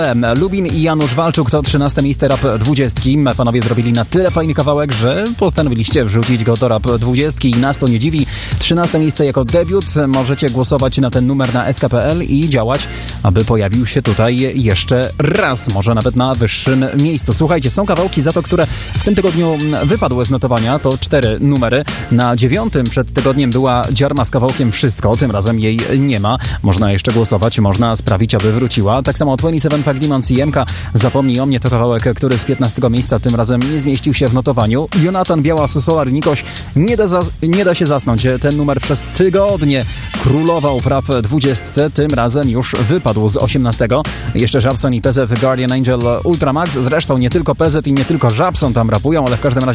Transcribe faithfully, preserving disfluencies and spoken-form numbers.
Lubin i Janusz Walczuk to trzynaste miejsce Rap dwudziestki. Panowie zrobili na tyle fajny kawałek, że postanowiliście wrzucić go do Rap dwudziestki i nas to nie dziwi. trzynaste miejsce jako debiut. Możecie głosować na ten numer na S K P L i działać, aby pojawił się tutaj jeszcze raz, może nawet na wyższym miejscu. Słuchajcie, są kawałki za to, które w tym tygodniu wypadły z notowania. To cztery numery. Na dziewiątym przed tygodniem była Dziarma z kawałkiem Wszystko. Tym razem jej nie ma. Można jeszcze głosować, można sprawić, aby wróciła. Tak samo dwadzieścia siedem Fact Demons i Jemka. Zapomnij o mnie, to kawałek, który z piętnastego miejsca tym razem nie zmieścił się w notowaniu. Jonatan Białas, Solar Nikoś. Nie da, za, nie da się zasnąć. Ten numer przez tygodnie królował w Rap dwudziestce. Tym razem już wypadł z osiemnastego. Jeszcze Żabson i P Z Guardian Angel Ultramax. Zresztą nie tylko P Z i nie tylko Żabson tam rapują, ale w każdym razie